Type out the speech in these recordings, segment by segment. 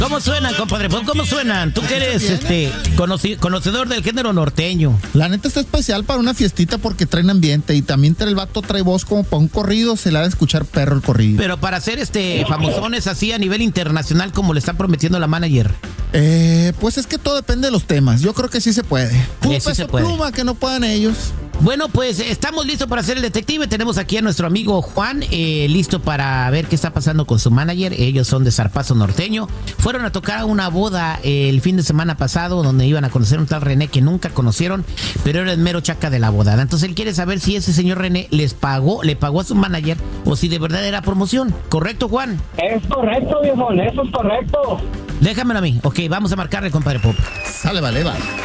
¿Cómo suenan, compadre? Pues, ¿cómo suenan? Tú que eres conocedor del género norteño. La neta está especial para una fiestita porque traen ambiente y también el vato trae voz como para un corrido, se le ha de escuchar perro el corrido. Pero para hacer famosones así a nivel internacional como le está prometiendo la manager. Pues es que todo depende de los temas. Yo creo que sí se puede. Un Sí peso se puede. pluma que no puedan ellos. Bueno, pues estamos listos para hacer el detective. Tenemos aquí a nuestro amigo Juan, listo para ver qué está pasando con su manager. Ellos son de Zarpazo Norteño. Fueron a tocar a una boda el fin de semana pasado donde iban a conocer a un tal René que nunca conocieron, pero era el mero chaca de la boda. Entonces él quiere saber si ese señor René le pagó a su manager o si de verdad era promoción. ¿Correcto, Juan? Es correcto, viejón, eso es correcto. Déjamelo a mí. Ok, vamos a marcarle, compadre Pop. Sale, vale.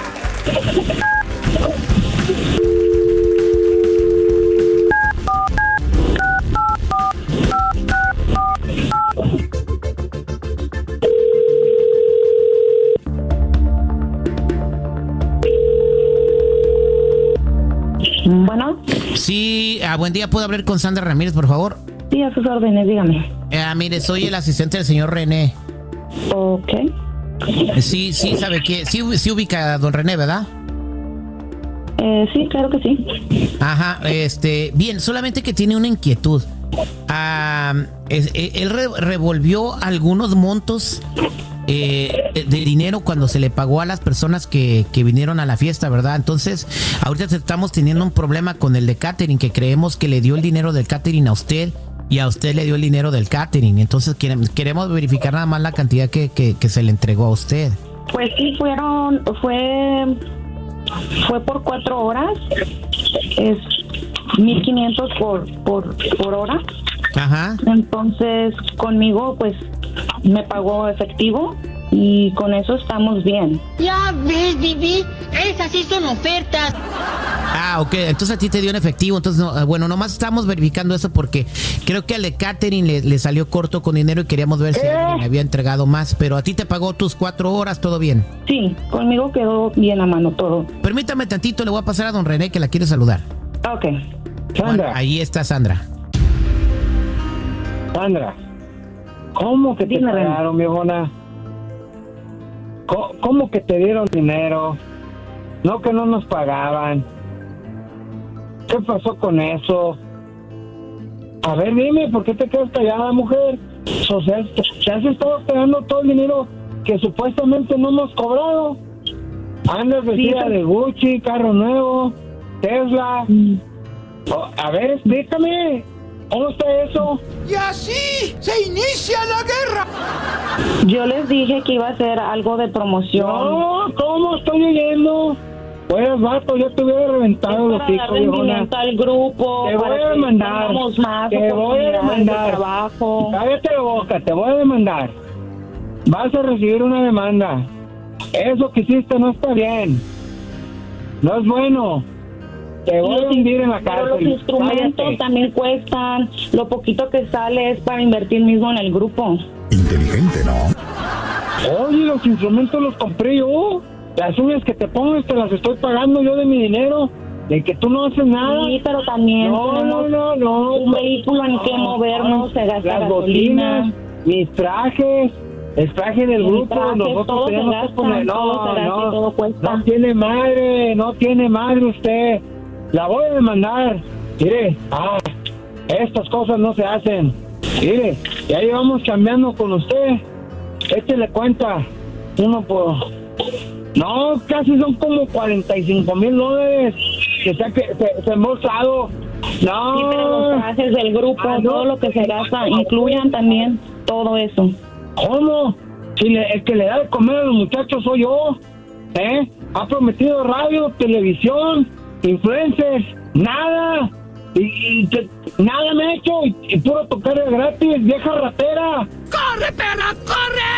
Bueno. Sí, buen día. ¿Puedo hablar con Sandra Ramírez, por favor? Sí, a sus órdenes, dígame. Mire, soy el asistente del señor René. Ok. Sí, sabe que sí ubica a don René, ¿verdad? Sí, claro que sí. Ajá, bien, solamente que tiene una inquietud. Él revolvió algunos montos de dinero cuando se le pagó a las personas que vinieron a la fiesta, ¿verdad? Entonces, ahorita estamos teniendo un problema con el de catering, que creemos que le dio el dinero del catering a usted y a usted le dio el dinero del catering. Entonces, queremos verificar nada más la cantidad que se le entregó a usted. Pues sí, fue por 4 horas. Es 1,500 por hora. Ajá. Entonces, conmigo, pues, me pagó efectivo y con eso estamos bien. Ya ves, Vivi, esas sí son ofertas. Ok, entonces a ti te dio en efectivo. Entonces, nomás estamos verificando eso porque creo que al de catering le salió corto con dinero y queríamos ver si alguien había entregado más. Pero a ti te pagó tus 4 horas, ¿todo bien? Sí, conmigo quedó bien a mano todo. Permítame tantito, le voy a pasar a don René que la quiere saludar. Ok. Sandra. Ahí está Sandra. Sandra, ¿cómo que te Dime, René. pagaron, viejona? ¿Cómo que te dieron dinero? No, que no nos pagaban. ¿Qué pasó con eso? A ver, dime, ¿por qué te quedas callada, mujer? O sea, se has estado pagando todo el dinero que supuestamente no hemos cobrado. Andas vestida de Gucci, carro nuevo, Tesla. A ver, explícame, ¿cómo está eso? Y así se inicia la guerra. Yo les dije que iba a hacer algo de promoción. No, ¿cómo estoy oyendo? Pues, vato, yo te hubiera reventado los para dar hijos, viejona. rendimiento al grupo. Te voy para a que demandar. tengamos más Te voy a oportunidades de demandar. trabajo. Cállate la boca, te voy a demandar. Vas a recibir una demanda. Eso que hiciste no está bien. No es bueno. Te voy a hundir en la Pero cárcel. los instrumentos Cállate. también cuestan. Lo poquito que sale es para invertir mismo en el grupo. Inteligente, ¿no? Oye, los instrumentos los compré yo. Las uñas que te pongas te las estoy pagando yo de mi dinero. De que tú no haces nada. Sí, pero también tenemos No. un vehículo en que movernos, se gasta Las gasolina. botinas, mis trajes, el traje del Mi grupo, traje, nosotros todo se tenemos que gasta, poner. todo se gasta y todo cuesta. No tiene madre usted. La voy a demandar. Mire, estas cosas no se hacen. Mire, ya llevamos cambiando con usted. Échele cuenta. Uno por... No, casi son como $45,000 que se hemos dado. No. Sí, pero los trajes del grupo, todo lo que se gasta, incluyan también todo eso. ¿Cómo? Si el que le da de comer a los muchachos soy yo. Ha prometido radio, televisión, influencers, nada. Nada me ha hecho y puro tocar de gratis, vieja ratera. ¡Corre, perra, corre!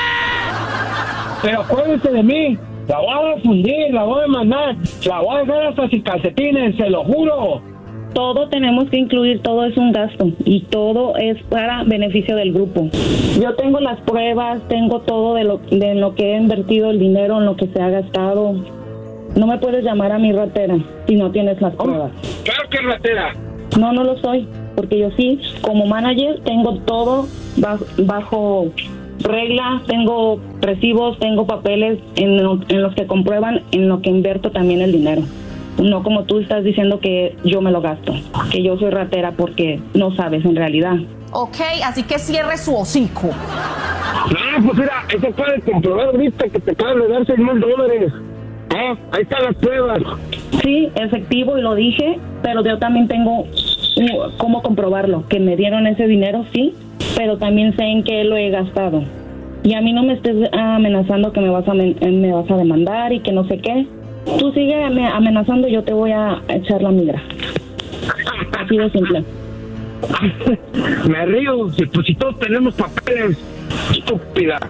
Pero acuérdense de mí. La voy a difundir, la voy a demandar, la voy a dejar hasta sin calcetines, se lo juro. Todo tenemos que incluir, todo es un gasto y todo es para beneficio del grupo. Yo tengo las pruebas, tengo todo de lo que he invertido el dinero, en lo que se ha gastado. No me puedes llamar a mi ratera si no tienes las pruebas. Claro que es ratera. No lo soy, porque yo sí, como manager, tengo todo bajo regla, tengo recibos, tengo papeles en los que comprueban en lo que invierto también el dinero. No como tú estás diciendo que yo me lo gasto, que yo soy ratera porque no sabes en realidad. Ok, así que cierre su hocico. No, pues mira, eso puedes comprobar ahorita que te acaban de dar $6,000. Ahí están las pruebas. Sí, efectivo, y lo dije, pero yo también tengo cómo comprobarlo, que me dieron ese dinero, sí, pero también sé en qué lo he gastado. Y a mí no me estés amenazando que me vas a demandar y que no sé qué. Tú sigue amenazando y yo te voy a echar la migra. Así de simple. Me río, si todos tenemos papeles, estúpida.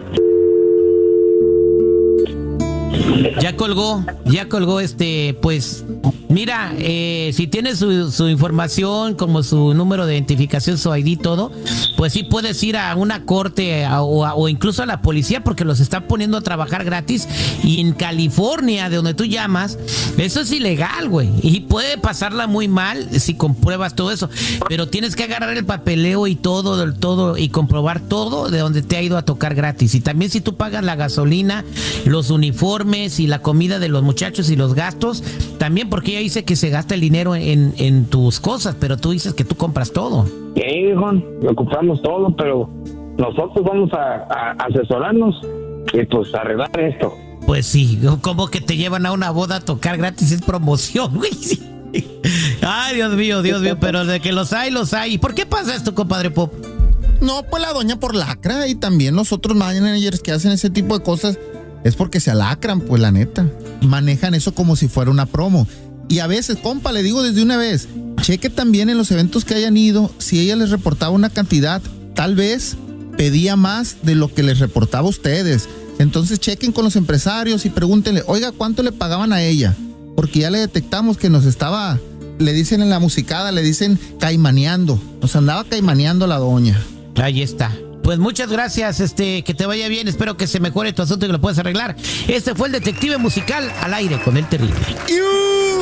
Ya colgó, pues, mira, si tiene su información, como su número de identificación, su ID y todo, pues sí puedes ir a una corte o incluso a la policía porque los está poniendo a trabajar gratis. Y en California, de donde tú llamas, eso es ilegal, güey. Y puede pasarla muy mal si compruebas todo eso. Pero tienes que agarrar el papeleo y todo y comprobar todo de donde te ha ido a tocar gratis. Y también si tú pagas la gasolina, los uniformes y la comida de los muchachos y los gastos, también porque ella dice que se gasta el dinero en tus cosas, pero tú dices que tú compras todo. Sí, hijo, lo compramos todo, pero nosotros vamos a asesorarnos y pues arreglar esto. Pues sí, como que te llevan a una boda a tocar gratis, es promoción, güey. Sí. Ay, Dios mío, pero de que los hay, los hay. ¿Y por qué pasa esto, compadre Pop? No, pues la doña por lacra, y también los otros managers que hacen ese tipo de cosas es porque se alacran, pues la neta. Manejan eso como si fuera una promo. Y a veces, compa, le digo desde una vez, cheque también en los eventos que hayan ido, si ella les reportaba una cantidad, tal vez pedía más de lo que les reportaba a ustedes. Entonces chequen con los empresarios y pregúntenle, oiga, ¿cuánto le pagaban a ella? Porque ya le detectamos que nos estaba, le dicen en la musicada, le dicen caimaneando. Nos andaba caimaneando la doña. Ahí está. Pues muchas gracias, que te vaya bien, espero que se mejore tu asunto y que lo puedas arreglar. Este fue el Detective Musical al aire con el Terrible.